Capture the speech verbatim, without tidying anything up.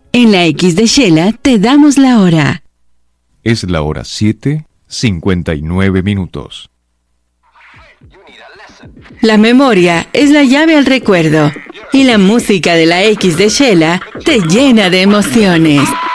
En la X de Shela te damos la hora. Es la hora siete, cincuenta y nueve minutos. La memoria es la llave al recuerdo y la música de la X de Shela te llena de emociones.